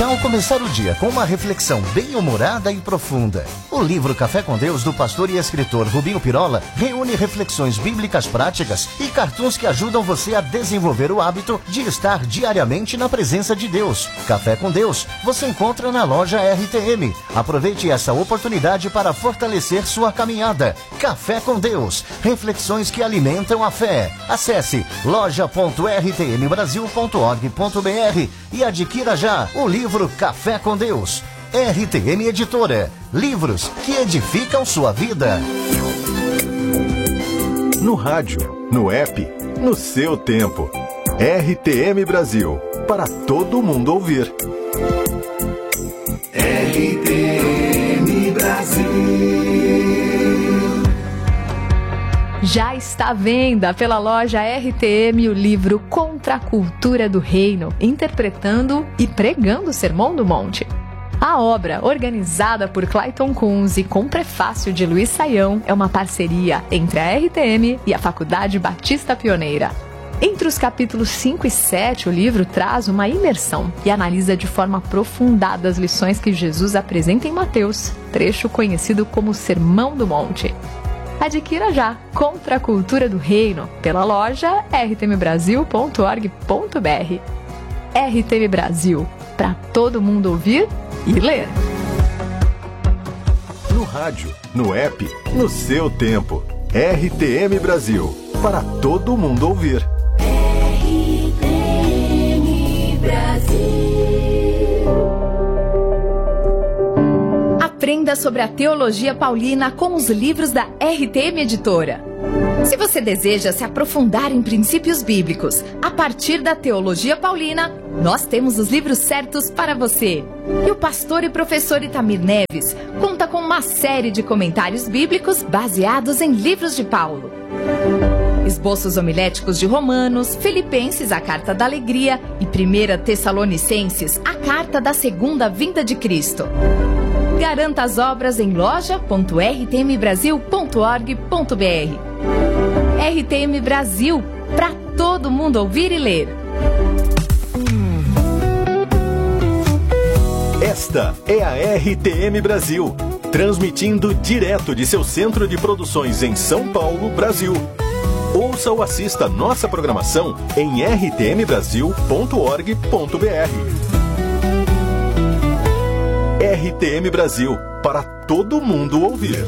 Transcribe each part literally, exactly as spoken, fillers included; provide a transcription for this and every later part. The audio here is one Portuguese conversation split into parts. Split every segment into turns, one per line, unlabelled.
tal começar o dia com uma reflexão bem-humorada e profunda? O livro Café com Deus, do pastor e escritor Rubinho Pirola, reúne reflexões bíblicas práticas e cartoons que ajudam você a desenvolver o hábito de estar diariamente na presença de Deus. Café com Deus você encontra na loja R T M. Aproveite essa oportunidade para fortalecer sua caminhada. Café com Deus, reflexões que alimentam a fé. Acesse loja ponto r t m brasil ponto org ponto b r e adquira já o livro Café com Deus. R T M Editora. Livros que edificam sua vida.
No rádio, no app, no seu tempo. R T M Brasil. Para todo mundo ouvir.
R T M Brasil.
Já está à venda pela loja R T M o livro Contra a Cultura do Reino, interpretando e pregando o Sermão do Monte. A obra, organizada por Clayton Kunz e com prefácio de Luiz Saião, é uma parceria entre a R T M e a Faculdade Batista Pioneira. Entre os capítulos cinco e sete, o livro traz uma imersão e analisa de forma aprofundada as lições que Jesus apresenta em Mateus, trecho conhecido como Sermão do Monte. Adquira já Contra a Cultura do Reino pela loja r t m brasil ponto org ponto b r. R T M Brasil, para todo mundo ouvir e ler.
No rádio, no app, no seu tempo. R T M Brasil, para todo mundo ouvir.
R T M Brasil.
Aprenda sobre a teologia paulina com os livros da R T M Editora. Se você deseja se aprofundar em princípios bíblicos a partir da teologia paulina, nós temos os livros certos para você. E o pastor e professor Itamir Neves conta com uma série de comentários bíblicos baseados em livros de Paulo. Esboços homiléticos de Romanos, Filipenses, a Carta da Alegria e primeira Tessalonicenses, a Carta da Segunda Vinda de Cristo. Garanta as obras em loja ponto r t m brasil ponto org ponto b r. R T M Brasil, para todo mundo ouvir e ler.
Esta é a R T M Brasil, transmitindo direto de seu centro de produções em São Paulo, Brasil. Ouça ou assista nossa programação em r t m brasil ponto org ponto b r. R T M Brasil, para todo mundo ouvir.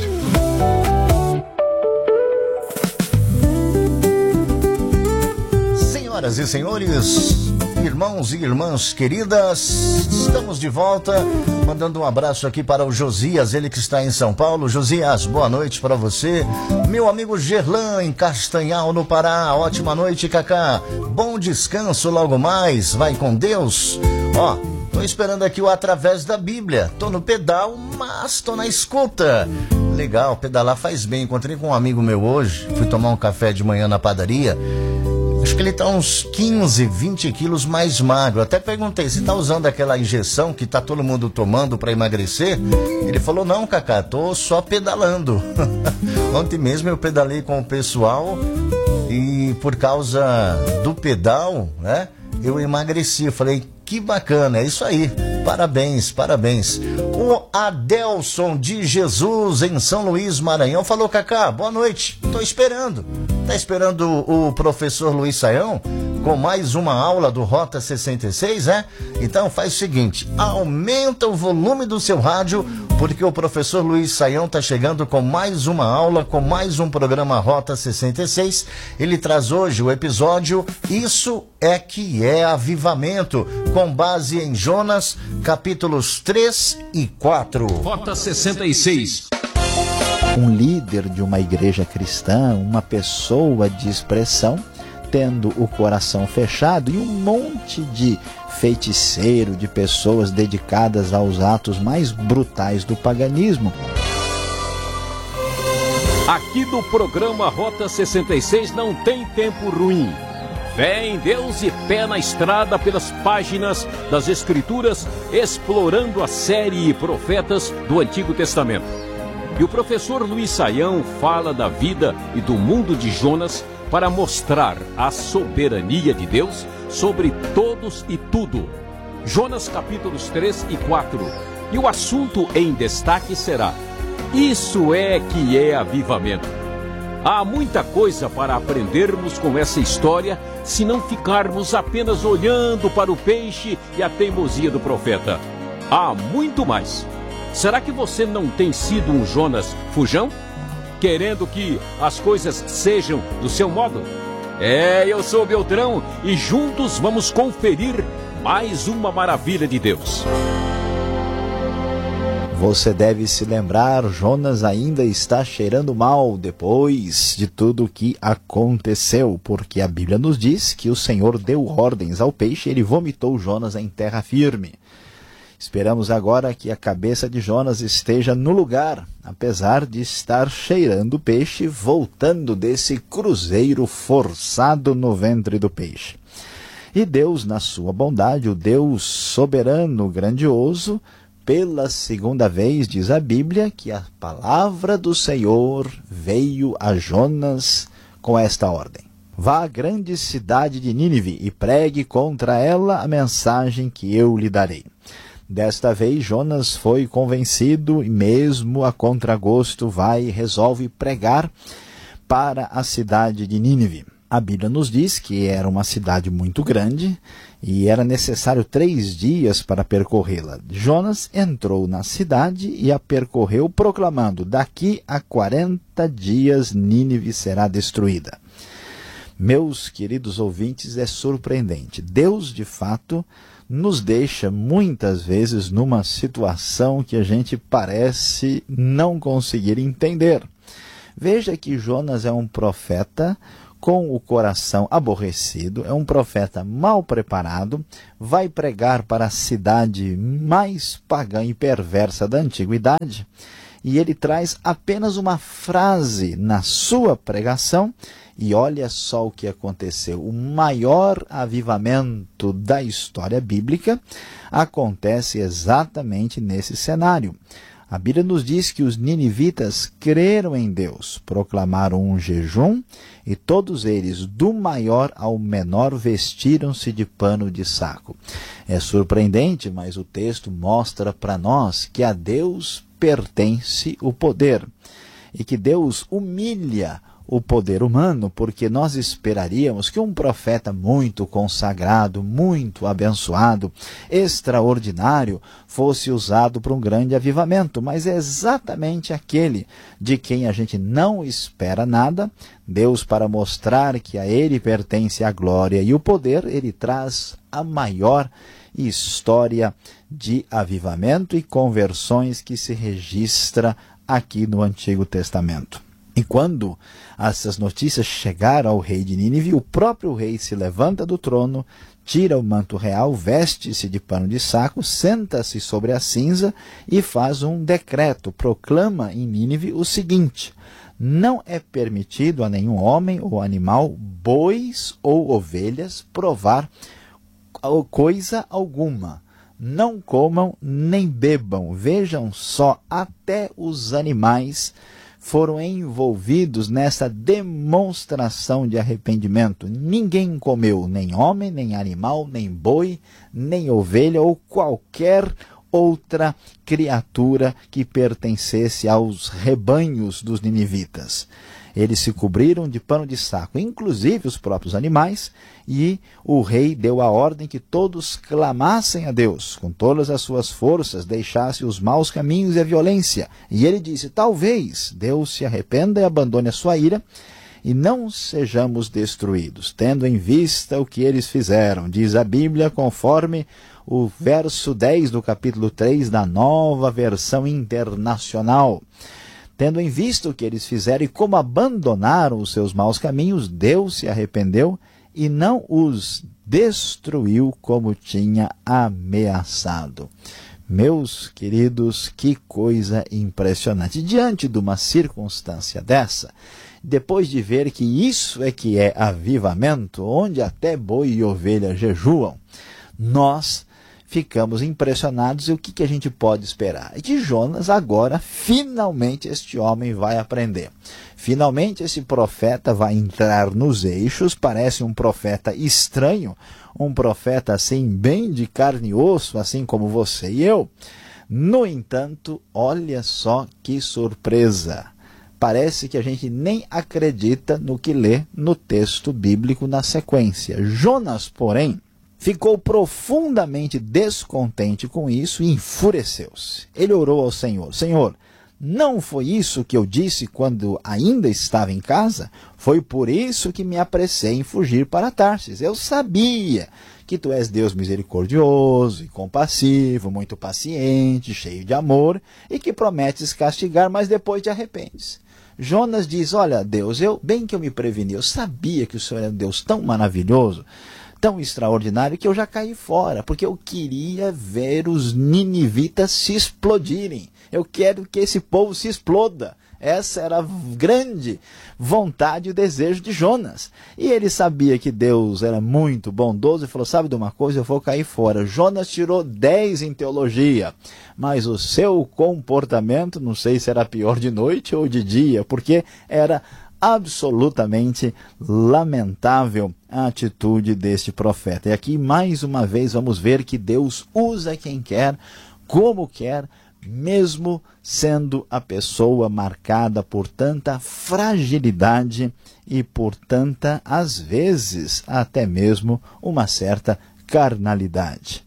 Senhoras e senhores, irmãos e irmãs queridas, estamos de volta, mandando um abraço aqui para o Josias, ele que está em São Paulo. Josias, boa noite para você. Meu amigo Gerlan, em Castanhal, no Pará, ótima noite, Cacá. Bom descanso logo mais, vai com Deus. Ó, tô esperando aqui o Através da Bíblia. Tô no pedal, mas tô na escuta. Legal, pedalar faz bem. Encontrei com um amigo meu hoje, fui tomar um café de manhã na padaria. Acho que ele tá uns quinze, vinte quilos mais magro. Até perguntei, você tá usando aquela injeção que tá todo mundo tomando para emagrecer? Ele falou, não, Cacá, tô só pedalando. Ontem mesmo eu pedalei com o pessoal e por causa do pedal, né, eu emagreci. Eu falei, que bacana, é isso aí. Parabéns, parabéns. O Adelson de Jesus, em São Luís, Maranhão, falou, Cacá, boa noite, tô esperando. Tá esperando o professor Luiz Saião com mais uma aula do Rota sessenta e seis, é? Então faz o seguinte, aumenta o volume do seu rádio, porque o professor Luiz Saião tá chegando com mais uma aula, com mais um programa Rota sessenta e seis. Ele traz hoje o episódio Isso é que é Avivamento, com base em Jonas, capítulos três e quatro.
Rota sessenta e seis.
Um líder de uma igreja cristã, uma pessoa de expressão, tendo o coração fechado e um monte de feiticeiro, de pessoas dedicadas aos atos mais brutais do paganismo.
Aqui do programa Rota sessenta e seis não tem tempo ruim. Fé em Deus e pé na estrada pelas páginas das Escrituras, explorando a série Profetas do Antigo Testamento. E o professor Luiz Saião fala da vida e do mundo de Jonas para mostrar a soberania de Deus sobre todos e tudo. Jonas capítulos três e quatro. E o assunto em destaque será: isso é que é avivamento. Há muita coisa para aprendermos com essa história, se não ficarmos apenas olhando para o peixe e a teimosia do profeta. Há muito mais. Será que você não tem sido um Jonas fujão? Querendo que as coisas sejam do seu modo? É, eu sou Beltrão e juntos vamos conferir mais uma maravilha de Deus.
Você deve se lembrar, Jonas ainda está cheirando mal depois de tudo o que aconteceu, porque a Bíblia nos diz que o Senhor deu ordens ao peixe e ele vomitou Jonas em terra firme. Esperamos agora que a cabeça de Jonas esteja no lugar, apesar de estar cheirando peixe, voltando desse cruzeiro forçado no ventre do peixe. E Deus, na sua bondade, o Deus soberano, grandioso, pela segunda vez, diz a Bíblia, que a palavra do Senhor veio a Jonas com esta ordem: vá à grande cidade de Nínive e pregue contra ela a mensagem que eu lhe darei. Desta vez, Jonas foi convencido e mesmo a contragosto vai e resolve pregar para a cidade de Nínive. A Bíblia nos diz que era uma cidade muito grande e era necessário três dias para percorrê-la. Jonas entrou na cidade e a percorreu proclamando: daqui a quarenta dias Nínive será destruída. Meus queridos ouvintes, é surpreendente. Deus, de fato, nos deixa muitas vezes numa situação que a gente parece não conseguir entender. Veja que Jonas é um profeta com o coração aborrecido, é um profeta mal preparado, vai pregar para a cidade mais pagã e perversa da antiguidade, e ele traz apenas uma frase na sua pregação, e olha só o que aconteceu. O maior avivamento da história bíblica acontece exatamente nesse cenário. A Bíblia nos diz que os ninivitas creram em Deus, proclamaram um jejum e todos eles, do maior ao menor, vestiram-se de pano de saco. É surpreendente, mas o texto mostra para nós que a Deus pertence o poder e que Deus humilha o poder humano, porque nós esperaríamos que um profeta muito consagrado, muito abençoado, extraordinário, fosse usado para um grande avivamento, mas é exatamente aquele de quem a gente não espera nada. Deus, para mostrar que a ele pertence a glória e o poder, ele traz a maior história de avivamento e conversões que se registra aqui no Antigo Testamento. E quando essas notícias chegaram ao rei de Nínive, o próprio rei se levanta do trono, tira o manto real, veste-se de pano de saco, senta-se sobre a cinza e faz um decreto, proclama em Nínive o seguinte: não é permitido a nenhum homem ou animal, bois ou ovelhas, provar coisa alguma. Não comam nem bebam. Vejam só, até os animais foram envolvidos nessa demonstração de arrependimento. Ninguém comeu, nem homem, nem animal, nem boi, nem ovelha ou qualquer outra criatura que pertencesse aos rebanhos dos ninivitas. Eles se cobriram de pano de saco, inclusive os próprios animais, e o rei deu a ordem que todos clamassem a Deus, com todas as suas forças, deixassem os maus caminhos e a violência. E ele disse: talvez Deus se arrependa e abandone a sua ira, e não sejamos destruídos, tendo em vista o que eles fizeram. Diz a Bíblia, conforme o verso dez do capítulo três da Nova Versão Internacional. Tendo em vista o que eles fizeram e como abandonaram os seus maus caminhos, Deus se arrependeu e não os destruiu como tinha ameaçado. Meus queridos, que coisa impressionante. Diante de uma circunstância dessa, depois de ver que isso é que é avivamento, onde até boi e ovelha jejuam, nós ficamos impressionados. E o que, que a gente pode esperar? É que Jonas agora, finalmente, este homem vai aprender. Finalmente esse profeta vai entrar nos eixos, parece um profeta estranho, um profeta assim bem de carne e osso, assim como você e eu. No entanto, olha só que surpresa. Parece que a gente nem acredita no que lê no texto bíblico na sequência. Jonas, porém, ficou profundamente descontente com isso e enfureceu-se. Ele orou ao Senhor: Senhor, não foi isso que eu disse quando ainda estava em casa? Foi por isso que me apressei em fugir para Tarsis. Eu sabia que tu és Deus misericordioso e compassivo, muito paciente, cheio de amor, e que prometes castigar, mas depois te arrependes. Jonas diz: olha, Deus, eu bem que eu me preveni, eu sabia que o Senhor é um Deus tão maravilhoso, tão extraordinário, que eu já caí fora, porque eu queria ver os ninivitas se explodirem. Eu quero que esse povo se exploda. Essa era a grande vontade e desejo de Jonas. E ele sabia que Deus era muito bondoso e falou: sabe de uma coisa, eu vou cair fora. Jonas tirou dez em teologia, mas o seu comportamento, não sei se era pior de noite ou de dia, porque era absolutamente lamentável a atitude deste profeta. E aqui, mais uma vez, vamos ver que Deus usa quem quer, como quer, mesmo sendo a pessoa marcada por tanta fragilidade e por tanta, às vezes, até mesmo uma certa carnalidade.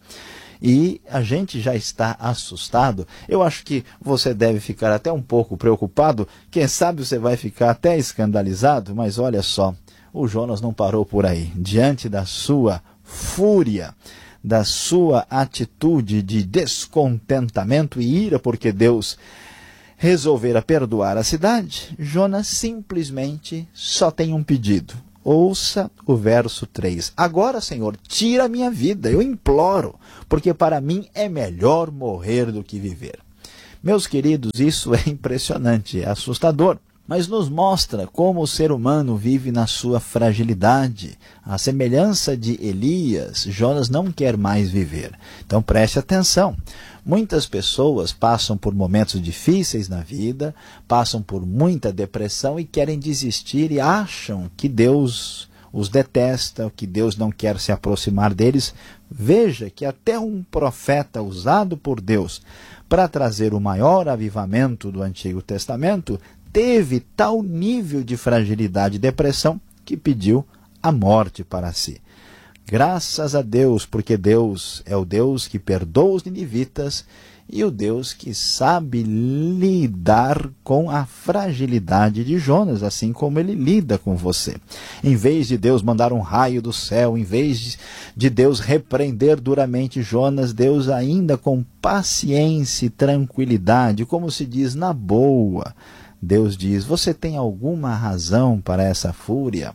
E a gente já está assustado. Eu acho que você deve ficar até um pouco preocupado. Quem sabe você vai ficar até escandalizado. Mas olha só, o Jonas não parou por aí. Diante da sua fúria, da sua atitude de descontentamento e ira, porque Deus resolvera perdoar a cidade, Jonas simplesmente só tem um pedido. Ouça o verso três. Agora, Senhor, tira a minha vida, eu imploro, porque para mim é melhor morrer do que viver. Meus queridos, isso é impressionante, é assustador, mas nos mostra como o ser humano vive na sua fragilidade. À semelhança de Elias, Jonas não quer mais viver. Então preste atenção. Muitas pessoas passam por momentos difíceis na vida, passam por muita depressão e querem desistir e acham que Deus os detesta, que Deus não quer se aproximar deles. Veja que até um profeta usado por Deus para trazer o maior avivamento do Antigo Testamento teve tal nível de fragilidade e depressão que pediu a morte para si. Graças a Deus, porque Deus é o Deus que perdoa os ninivitas e o Deus que sabe lidar com a fragilidade de Jonas, assim como ele lida com você. Em vez de Deus mandar um raio do céu, em vez de Deus repreender duramente Jonas, Deus ainda com paciência e tranquilidade, como se diz, na boa, Deus diz: você tem alguma razão para essa fúria?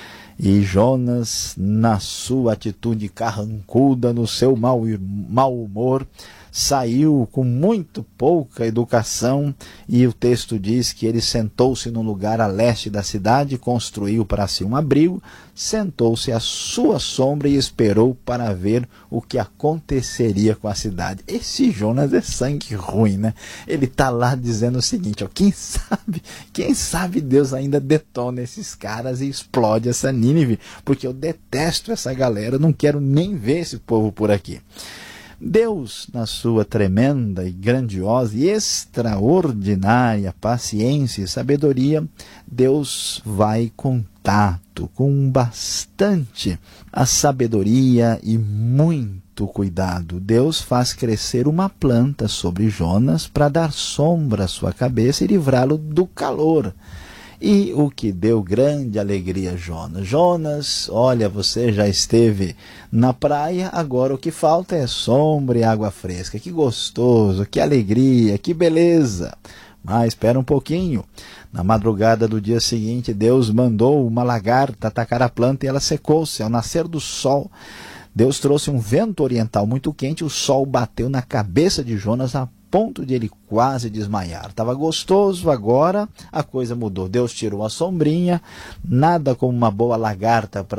E Jonas, na sua atitude carrancuda, no seu mau, mau humor, saiu com muito pouca educação, e o texto diz que ele sentou-se num lugar a leste da cidade, construiu para si um abrigo, sentou-se à sua sombra e esperou para ver o que aconteceria com a cidade. Esse Jonas é sangue ruim, né? Ele está lá dizendo o seguinte: ó, quem sabe, quem sabe Deus ainda detona esses caras e explode essa Nínive, porque eu detesto essa galera, não quero nem ver esse povo por aqui. Deus, na sua tremenda e grandiosa e extraordinária paciência e sabedoria, Deus vai com tato, com bastante a sabedoria e muito cuidado. Deus faz crescer uma planta sobre Jonas para dar sombra à sua cabeça e livrá-lo do calor. E o que deu grande alegria a Jonas. Jonas, olha, você já esteve na praia, agora o que falta é sombra e água fresca. Que gostoso, que alegria, que beleza. Mas espera um pouquinho. Na madrugada do dia seguinte, Deus mandou uma lagarta atacar a planta e ela secou-se. Ao nascer do sol, Deus trouxe um vento oriental muito quente, o sol bateu na cabeça de Jonas a ponto de ele quase desmaiar. Estava gostoso, agora a coisa mudou. Deus tirou a sombrinha, nada como uma boa lagarta para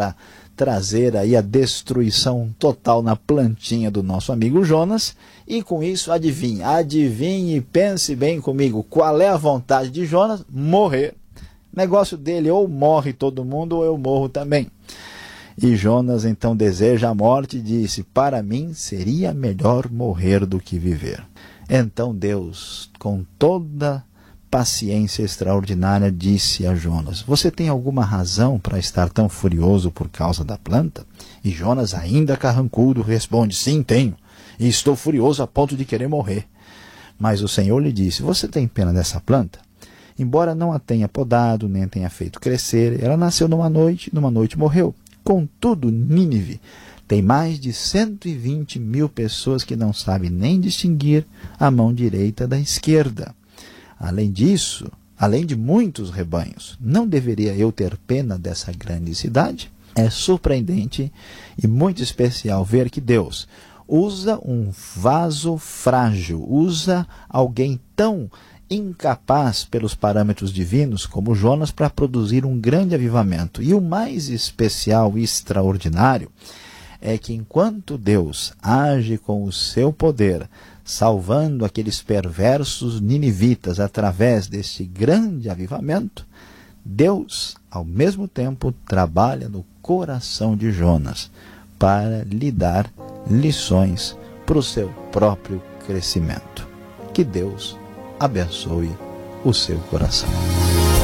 trazer aí a destruição total na plantinha do nosso amigo Jonas. E com isso, adivinhe, adivinhe e pense bem comigo, qual é a vontade de Jonas? Morrer. Negócio dele, ou morre todo mundo ou eu morro também. E Jonas então deseja a morte e disse, para mim seria melhor morrer do que viver. Então Deus, com toda paciência extraordinária, disse a Jonas, você tem alguma razão para estar tão furioso por causa da planta? E Jonas, ainda carrancudo, responde, sim, tenho, e estou furioso a ponto de querer morrer. Mas o Senhor lhe disse, você tem pena dessa planta? Embora não a tenha podado, nem tenha feito crescer, ela nasceu numa noite, numa noite morreu. Contudo, Nínive tem mais de cento e vinte mil pessoas que não sabem nem distinguir a mão direita da esquerda. Além disso, além de muitos rebanhos, não deveria eu ter pena dessa grande cidade? É surpreendente e muito especial ver que Deus usa um vaso frágil, usa alguém tão incapaz pelos parâmetros divinos como Jonas para produzir um grande avivamento. E o mais especial e extraordinário é que enquanto Deus age com o seu poder, salvando aqueles perversos ninivitas através deste grande avivamento, Deus, ao mesmo tempo, trabalha no coração de Jonas para lhe dar lições para o seu próprio crescimento. Que Deus abençoe o seu coração.